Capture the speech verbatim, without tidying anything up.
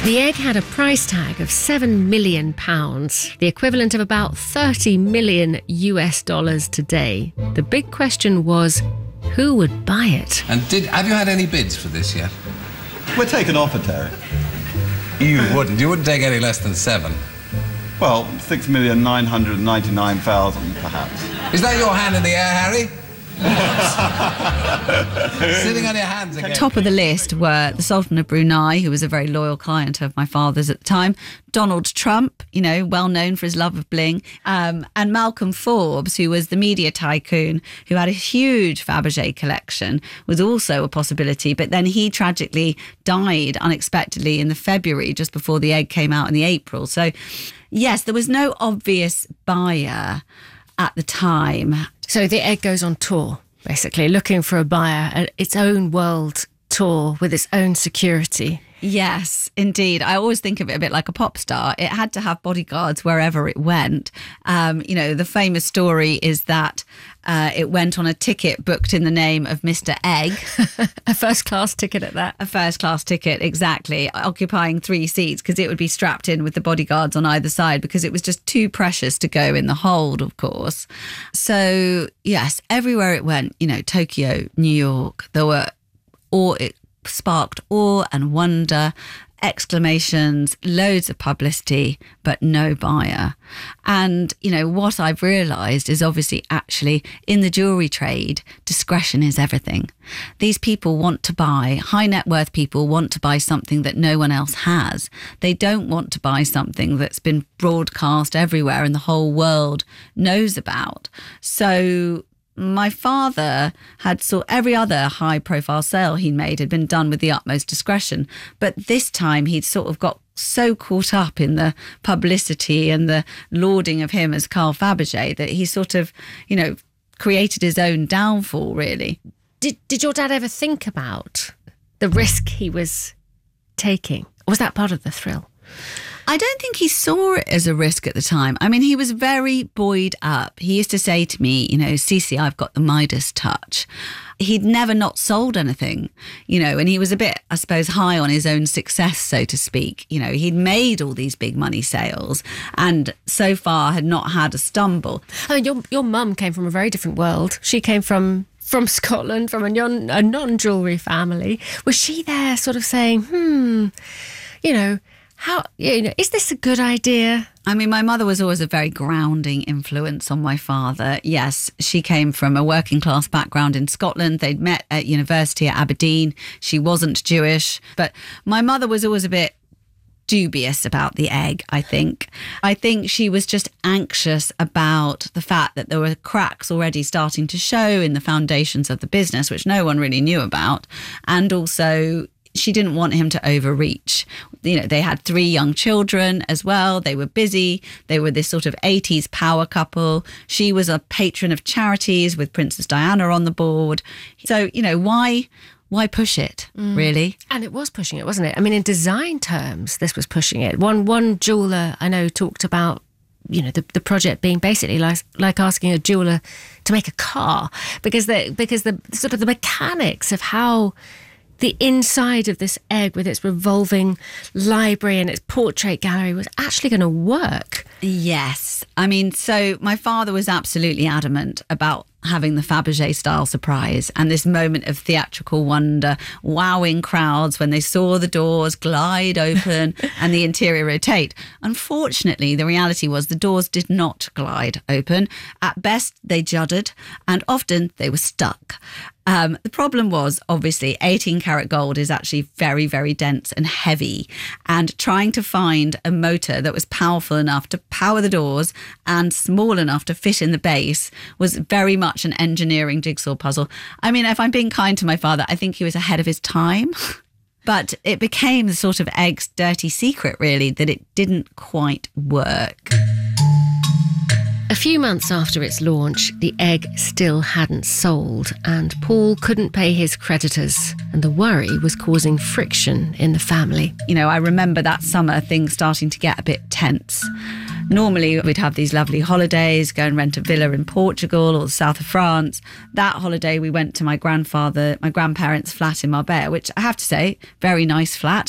The egg had a price tag of seven million pounds, the equivalent of about thirty million U S dollars today. The big question was, who would buy it? And did have you had any bids for this yet? We're taking offer, Terry. You wouldn't. You wouldn't take any less than seven. Well, six million nine hundred ninety-nine thousand, perhaps. Is that your hand in the air, Harry? Sitting on your hands again. Top of the list were the Sultan of Brunei, who was a very loyal client of my father's at the time, Donald Trump, you know, well known for his love of bling, um, and Malcolm Forbes, who was the media tycoon, who had a huge Fabergé collection, was also a possibility. But then he tragically died unexpectedly in the February, just before the egg came out in the April. So, yes, there was no obvious buyer at the time. So the egg goes on tour, basically, looking for a buyer, its own world tour with its own security. Yes, indeed. I always think of it a bit like a pop star. It had to have bodyguards wherever it went. Um, you know, the famous story is that uh, it went on a ticket booked in the name of Mister Egg. A first-class ticket at that. A first-class ticket, exactly, occupying three seats because it would be strapped in with the bodyguards on either side because it was just too precious to go in the hold, of course. So, yes, everywhere it went, you know, Tokyo, New York, there were all... It, sparked awe and wonder, exclamations, loads of publicity, but no buyer. And, you know, what I've realised is obviously actually in the jewellery trade, discretion is everything. These people want to buy, high net worth people want to buy something that no one else has. They don't want to buy something that's been broadcast everywhere and the whole world knows about. So my father had saw every other high-profile sale he'd made had been done with the utmost discretion. But this time he'd sort of got so caught up in the publicity and the lauding of him as Carl Fabergé that he sort of, you know, created his own downfall, really. Did, did your dad ever think about the risk he was taking? Or was that part of the thrill? I don't think he saw it as a risk at the time. I mean, he was very buoyed up. He used to say to me, you know, Cece, I've got the Midas touch. He'd never not sold anything, you know, and he was a bit, I suppose, high on his own success, so to speak. You know, he'd made all these big money sales and so far had not had a stumble. I mean, your, your mum came from a very different world. She came from... from Scotland, from a, non, a non-jewellery family. Was she there sort of saying, hmm, you know, how, you know, is this a good idea? I mean, my mother was always a very grounding influence on my father. Yes, she came from a working class background in Scotland. They'd met at university at Aberdeen. She wasn't Jewish, but my mother was always a bit dubious about the egg, I think. I think she was just anxious about the fact that there were cracks already starting to show in the foundations of the business, which no one really knew about. And also, she didn't want him to overreach. You know, they had three young children as well. They were busy. They were this sort of eighties power couple. She was a patron of charities with Princess Diana on the board. So, you know, why... Why push it, mm. really? And it was pushing it, wasn't it? I mean, in design terms, this was pushing it. One one jeweller I know talked about, you know, the, the project being basically like like asking a jeweller to make a car because the because the sort of the mechanics of how the inside of this egg with its revolving library and its portrait gallery was actually going to work. Yes. I mean, so my father was absolutely adamant about having the Fabergé style surprise and this moment of theatrical wonder, wowing crowds when they saw the doors glide open and the interior rotate. Unfortunately, the reality was the doors did not glide open. At best, they juddered, and often they were stuck. Um, the problem was, obviously, eighteen karat gold is actually very, very dense and heavy. And trying to find a motor that was powerful enough to power the doors and small enough to fit in the base was very much an engineering jigsaw puzzle. I mean, if I'm being kind to my father, I think he was ahead of his time. But it became the sort of egg's dirty secret, really, that it didn't quite work. A few months after its launch, the egg still hadn't sold, and Paul couldn't pay his creditors, and the worry was causing friction in the family. You know, I remember that summer things starting to get a bit tense. Normally, we'd have these lovely holidays, go and rent a villa in Portugal or the south of France. That holiday, we went to my grandfather, my grandparents' flat in Marbella, which I have to say, very nice flat.